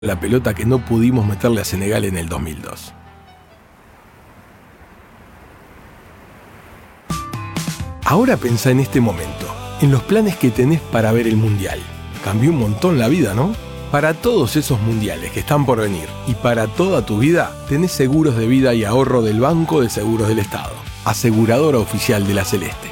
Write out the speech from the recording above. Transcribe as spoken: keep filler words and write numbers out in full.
la pelota que no pudimos meterle a Senegal en el dos mil dos. Ahora pensá en este momento, en los planes que tenés para ver el Mundial. Cambió un montón la vida, ¿no? Para todos esos mundiales que están por venir y para toda tu vida, tenés seguros de vida y ahorro del Banco de Seguros del Estado, aseguradora oficial de la Celeste.